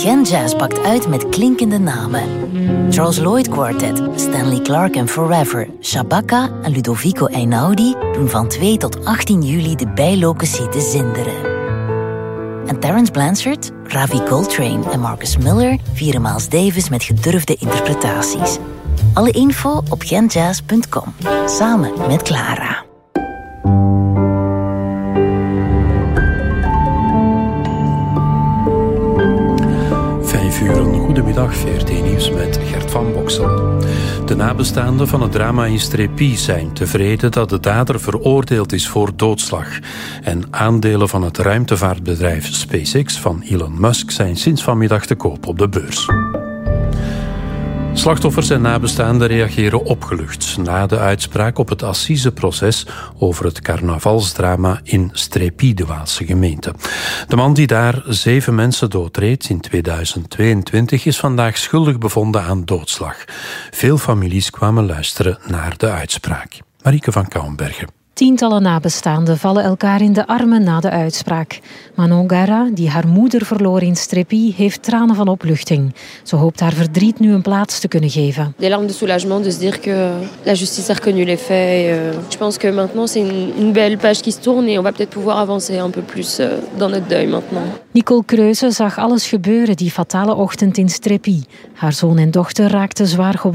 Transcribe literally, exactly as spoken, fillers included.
Gent Jazz pakt uit met klinkende namen. Charles Lloyd Quartet, Stanley Clarke and Forever, Shabaka en Ludovico Einaudi doen van twee tot achttien juli de bijlocatie te Zinderen. En Terence Blanchard, Ravi Coltrane en Marcus Miller vieren Miles Davis met gedurfde interpretaties. Alle info op gent jazz punt com. Samen met Clara. Vijf uur, een goedemiddag, V R T Nieuws met Gert van Boksel. De nabestaanden van het drama in Strépy zijn tevreden dat de dader veroordeeld is voor doodslag. En aandelen van het ruimtevaartbedrijf SpaceX van Elon Musk zijn sinds vanmiddag te koop op de beurs. Slachtoffers en nabestaanden reageren opgelucht na de uitspraak op het assiseproces over het carnavalsdrama in Strépy, de Waalse gemeente. De man die daar zeven mensen doodreed in tweeduizend tweeëntwintig is vandaag schuldig bevonden aan doodslag. Veel families kwamen luisteren naar de uitspraak. Marieke van Kouwenbergen. Tientallen nabestaanden vallen elkaar in de armen na de uitspraak. Manon Gara, die haar moeder verloor in Strépy, heeft tranen van opluchting. Ze hoopt haar verdriet nu een plaats te kunnen geven. Des larmes de soulagement de se dire que la justice a reconnu les faits. Je pense que maintenant c'est une, une belle page qui se tourne et on va peut-être pouvoir avancer un peu plus dans notre deuil maintenant. Nicole Kreuze zag alles gebeuren die fatale ochtend in Strépy. Haar zoon en dochter raakten zwaar gewond.